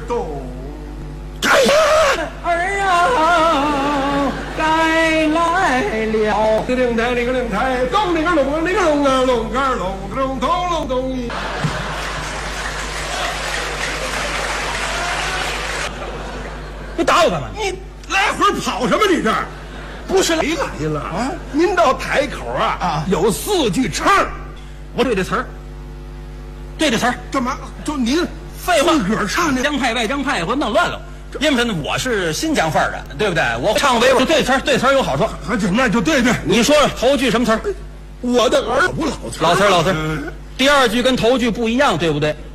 动。 儿啊，该来了。 这个台，那个台，咚那个隆，那个隆啊隆个隆隆咚隆咚一。 你打我干嘛？ 你来回跑什么？你这儿不是谁来了啊？您到台口有4句唱， 我对这词儿，对这词儿干嘛？就您废话自个儿唱的。 江派外江派，给我弄乱了。因为什么？我是新疆范儿的，对不对？我唱维吾尔对词儿，对词儿有好处。 那就对。 你说说头句什么词儿？ 我的儿不老词儿。 老词儿。第2句跟头句不一样，对不对？